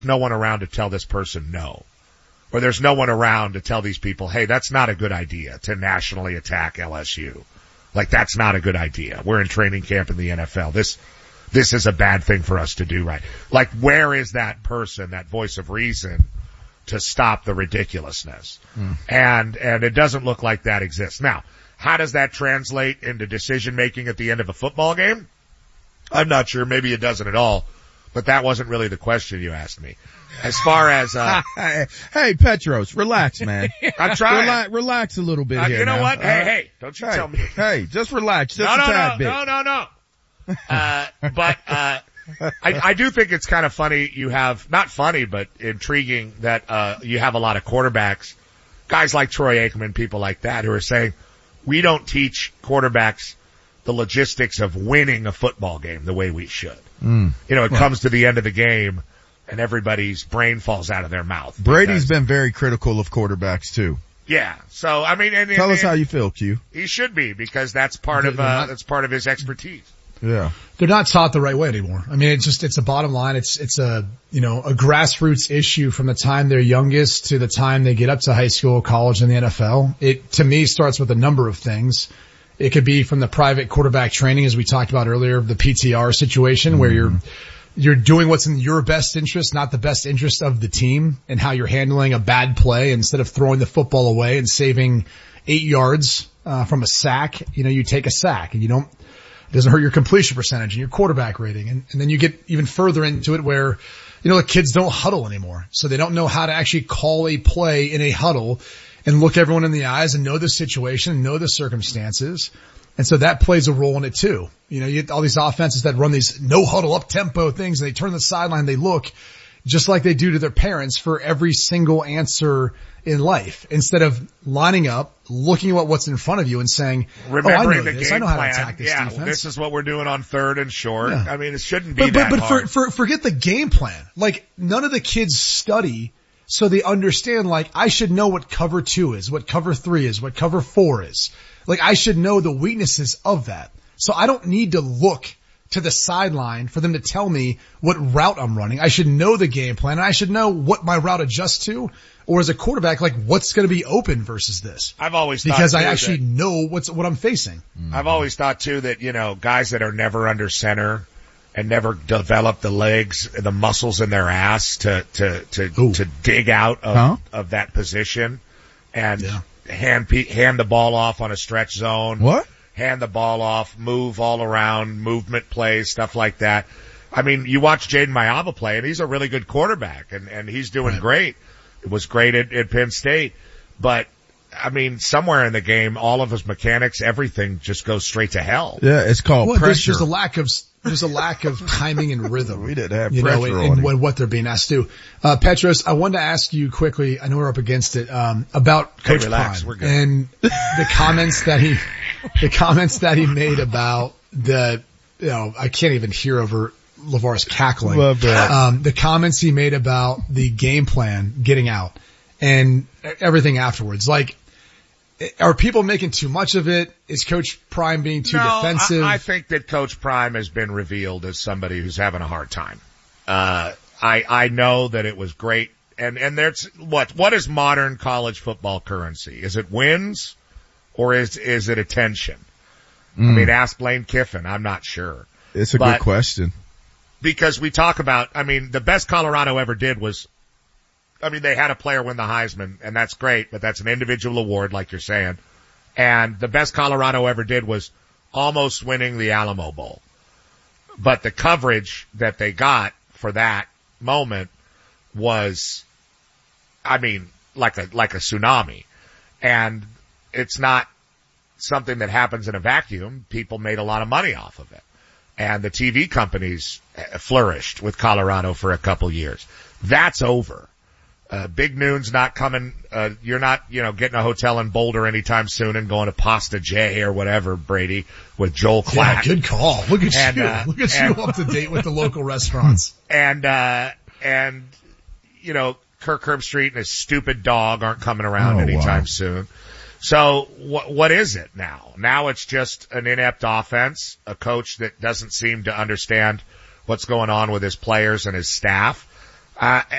no one around to tell this person no. Or there's no one around to tell these people, hey, that's not a good idea to nationally attack LSU. Like, that's not a good idea. We're in training camp in the NFL. This is a bad thing for us to do, right? Like, where is that person, that voice of reason, to stop the ridiculousness? And it doesn't look like that exists. Now, how does that translate into decision making at the end of a football game? I'm not sure. Maybe it doesn't at all. But that wasn't really the question you asked me. As far as, hey, Petros, relax, man. I'm trying. Relax a little bit here. You know now. what? Hey, don't you tell me. Hey, just relax. Just a tad bit. No. But I do think it's kind of funny not funny, but intriguing that, you have a lot of quarterbacks, guys like Troy Aikman, people like that who are saying, we don't teach quarterbacks the logistics of winning a football game the way we should. It comes to the end of the game and everybody's brain falls out of their mouth. Brady's been very critical of quarterbacks too. Yeah. So, I mean, tell us how you feel, Q. He should be, because that's part of his expertise. Yeah. They're not taught the right way anymore. I mean, it's a bottom line. It's a grassroots issue from the time they're youngest to the time they get up to high school, college, and the NFL. It, to me, starts with a number of things. It could be from the private quarterback training, as we talked about earlier, the PTR situation where you're doing what's in your best interest, not the best interest of the team, and how you're handling a bad play instead of throwing the football away and saving 8 yards, from a sack. You take a sack and it doesn't hurt your completion percentage and your quarterback rating. And then you get even further into it where, the kids don't huddle anymore. So they don't know how to actually call a play in a huddle and look everyone in the eyes and know the situation, know the circumstances. And so that plays a role in it too. You get all these offenses that run these no huddle up tempo things and they turn the sideline, they look just like they do to their parents for every single answer in life, instead of lining up, looking at what's in front of you and saying, remembering I know the this. game I know how plan. to attack this defense. Well, this is what we're doing on 3rd and short. Yeah. I mean, it shouldn't be that hard. But forget the game plan. Like, none of the kids study so they understand, like, I should know what cover 2 is, what cover 3 is, what cover 4 is. Like, I should know the weaknesses of that. So I don't need to look to the sideline for them to tell me what route I'm running. I should know the game plan, and I should know what my route adjusts to, or as a quarterback, like, what's going to be open versus this. I've always thought, because I actually know what I'm facing. I've always thought too that, guys that are never under center and never develop the legs, the muscles in their ass to dig out of that position and hand the ball off on a stretch zone. What? Hand the ball off, move all around, movement plays, stuff like that. I mean, you watch Jaden Mayaba play, and he's a really good quarterback, and he's doing great. It was great at Penn State. But, I mean, somewhere in the game, all of his mechanics, everything just goes straight to hell. Yeah, it's called pressure. There's a lack of timing and rhythm. We didn't have pressure in what they're being asked to do. Petros, I wanted to ask you quickly, I know we're up against it, about Coach Prime and the comments that he made about I can't even hear over LeVar's cackling. The comments he made about the game plan getting out and everything afterwards. Like, are people making too much of it? Is Coach Prime being too defensive? I think that Coach Prime has been revealed as somebody who's having a hard time. I know that it was great. And there's what is modern college football currency? Is it wins or is it attention? I mean, ask Lane Kiffin. I'm not sure. It's a good question. Because we talk about, the best Colorado ever did was, they had a player win the Heisman, and that's great, but that's an individual award, like you're saying. And the best Colorado ever did was almost winning the Alamo Bowl. But the coverage that they got for that moment was, like a tsunami. And it's not something that happens in a vacuum. People made a lot of money off of it. And the TV companies flourished with Colorado for a couple years. That's over. Big Noon's not coming, you're not, getting a hotel in Boulder anytime soon and going to Pasta J or whatever, Brady, with Joel Klatt. Yeah, good call. Look at you. Look at you up to date with the local restaurants. And Kirk Herbstreit and his stupid dog aren't coming around anytime soon. So what is it now? Now it's just an inept offense, a coach that doesn't seem to understand what's going on with his players and his staff.